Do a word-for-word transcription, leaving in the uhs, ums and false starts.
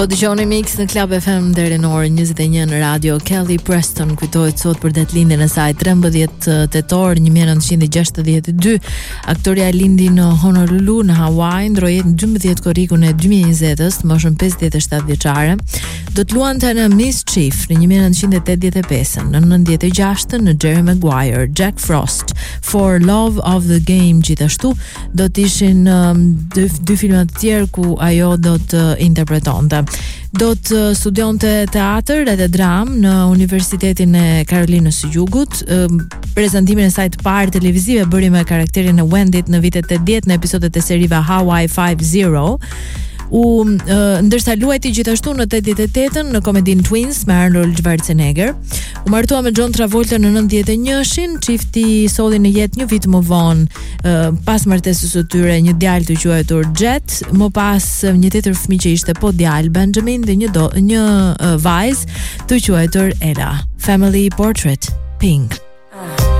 Po dëgjoni Mix në Club F M deri në orën njëzet e një në radio. Kelly Preston kujtohet sot për ditëlindjen e saj trembëdhjetë tetor një mijë e nëntëqind e gjashtëdhjetë e dy. Aktoria lindi në Honolulu në Hawaii, ndroi jetë në dymbëdhjetë korrikun e dy mijë e njëzet, moshën pesëdhjetë e shtatë vjeçare. Do të luante në Mischief në një mijë e nëntëqind e tetëdhjetë e pesë, në nëntëdhjetë e gjashtë në Jerry Maguire, Jack Frost, For Love of the Game, gjithashtu do të ishin um, dy, dy filma të tjerë ku ajo do të interpretonte. Do të studionte teatr edhe dram në Universitetin e Karolinës së Jugut. Prezantimin e saj të parë televizive bëri me karakterin e Wendyt në vitet tetëdhjetë në episodet e serive Hawaii Five-Zero. U uh, ndërsa luajti gjithashtu në tetëdhjetë e tetën në komedin Twins me Arnold Schwarzenegger. U martua me John Travolta në nëntëdhjetë e njëshin, çifti solli në jetë një vit më vonë uh, pas martesës së tyre një djalë të quajtur Jet, më pas një tjetër fëmijë që ishte po djalë Benjamin dhe një do, një uh, vajzë të quajtur Ella. Family Portrait, Pink.